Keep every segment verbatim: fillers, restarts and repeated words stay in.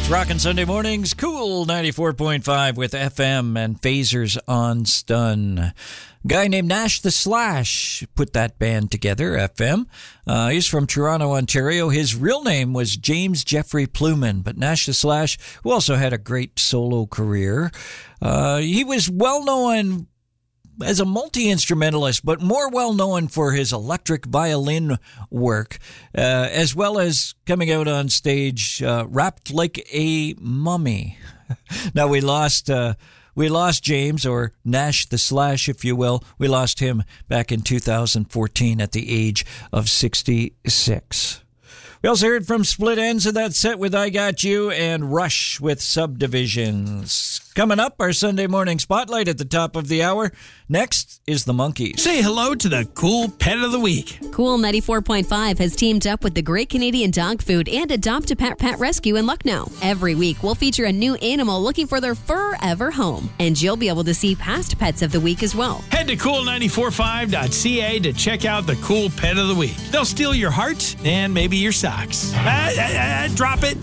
It's Rockin' Sunday Mornings, Cool ninety-four point five with F M and Phasers on Stun. A guy named Nash the Slash put that band together, F M. Uh, he's from Toronto, Ontario. His real name was James Jeffrey Pluman, but Nash the Slash, who also had a great solo career, uh, he was well known as a multi-instrumentalist, but more well known for his electric violin work, uh, as well as coming out on stage uh, wrapped like a mummy. Now we lost uh, we lost James, or Nash the Slash, if you will. We lost him back in two thousand fourteen at the age of sixty-six. We also heard from Split Ends of that set with I Got You and Rush with Subdivisions. Coming up, our Sunday morning spotlight at the top of the hour. Next is the Monkees. Say hello to the Cool Pet of the Week. Cool ninety-four point five has teamed up with the Great Canadian Dog Food and Adopt a Pet Pet Rescue in Lucknow. Every week, we'll feature a new animal looking for their forever home. And you'll be able to see past pets of the week as well. Head to cool nine four five dot c a to check out the Cool Pet of the Week. They'll steal your heart and maybe your socks. Ah, ah, ah, drop it.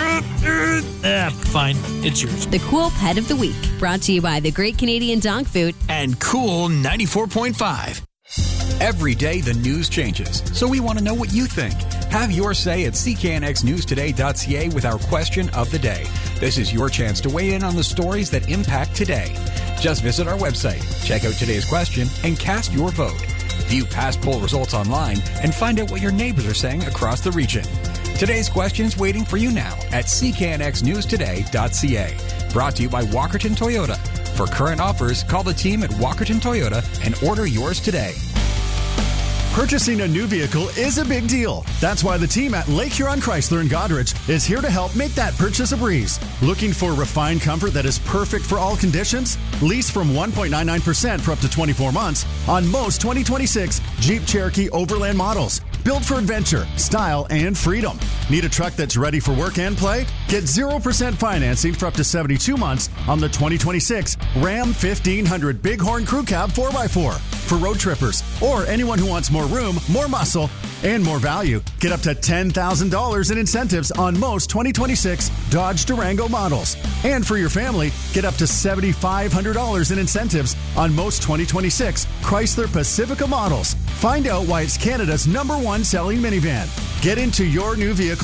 Ah, fine, it's yours. The Cool Pet of the Week, brought to you by the Great Canadian Dog Food and Cool ninety-four point five. Every day the news changes, so we want to know what you think. Have your say at c k n x news today dot c a with our question of the day. This is your chance to weigh in on the stories that impact today. Just visit our website, check out today's question, and cast your vote. View past poll results online and find out what your neighbors are saying across the region. Today's question's waiting for you now at c k n x news today dot c a. Brought to you by Walkerton Toyota. For current offers, call the team at Walkerton Toyota and order yours today. Purchasing a new vehicle is a big deal. That's why the team at Lake Huron Chrysler in Goderich is here to help make that purchase a breeze. Looking for refined comfort that is perfect for all conditions? Lease from one point nine nine percent for up to twenty-four months on most twenty twenty-six Jeep Cherokee Overland models. Built for adventure, style, and freedom. Need a truck that's ready for work and play? Get zero percent financing for up to seventy-two months on the twenty twenty-six Ram fifteen hundred Bighorn Crew Cab four by four. For road trippers or anyone who wants more room, more muscle, and more value, get up to ten thousand dollars in incentives on most twenty twenty-six Dodge Durango models. And for your family, get up to seven thousand five hundred dollars in incentives on most twenty twenty-six Chrysler Pacifica models. Find out why it's Canada's number one selling minivan. Get into your new vehicle